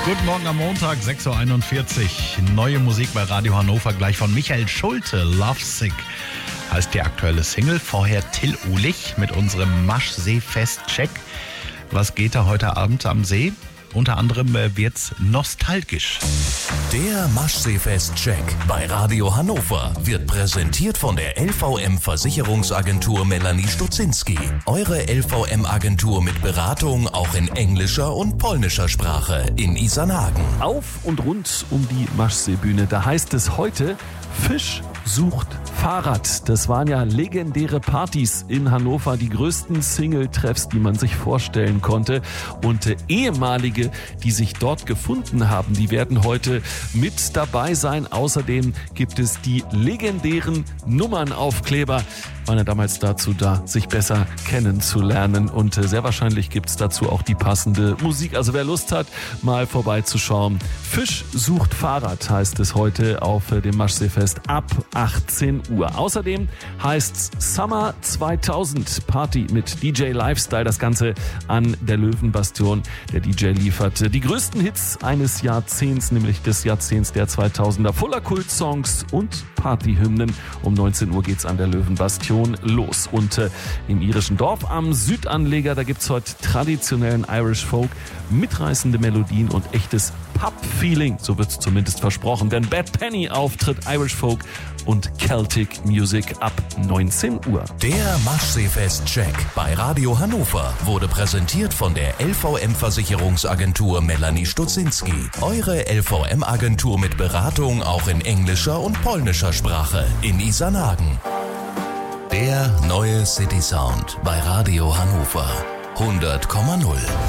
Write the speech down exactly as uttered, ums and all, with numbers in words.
Guten Morgen am Montag, sechs Uhr einundvierzig. Neue Musik bei Radio Hannover, gleich von Michael Schulte. Lovesick heißt die aktuelle Single. Vorher Till Ulich mit unserem Maschseefest-Check. Was geht da heute Abend am See? Unter anderem wird's nostalgisch. Der Maschseefest-Check bei Radio Hannover wird präsentiert von der L V M-Versicherungsagentur Melanie Stutzinski. Eure L V M-Agentur mit Beratung auch in englischer und polnischer Sprache in Isernhagen. Auf und rund um die Maschseebühne, da heißt es heute: Fisch sucht Fahrrad. Das waren ja legendäre Partys in Hannover, die größten Single-Treffs, die man sich vorstellen konnte. Und äh, ehemalige, die sich dort gefunden haben, die werden heute mit dabei sein. Außerdem gibt es die legendären Nummernaufkleber. Waren ja damals dazu da, sich besser kennenzulernen. Und äh, sehr wahrscheinlich gibt es dazu auch die passende Musik. Also wer Lust hat, mal vorbeizuschauen. Fisch sucht Fahrrad heißt es heute auf äh, dem Maschseefest ab achtzehn Uhr. Außerdem heißt's Summer zweitausend Party mit D J Lifestyle. Das Ganze an der Löwenbastion. Der D J liefert die größten Hits eines Jahrzehnts, nämlich des Jahrzehnts der zweitausender. Voller Kultsongs und Partyhymnen. Um neunzehn Uhr geht's an der Löwenbastion los. Und äh, im irischen Dorf am Südanleger, da gibt's heute traditionellen Irish Folk, mitreißende Melodien und echtes Pub-Feeling. So wird's zumindest versprochen. Denn Bad Penny auftritt Irish Folk und Celtic Music ab neunzehn Uhr. Der Maschseefest-Check bei Radio Hannover wurde präsentiert von der L V M-Versicherungsagentur Melanie Stutzinski. Eure L V M-Agentur mit Beratung auch in englischer und polnischer Sprache in Isernhagen. Der neue City Sound bei Radio Hannover hundert Komma null.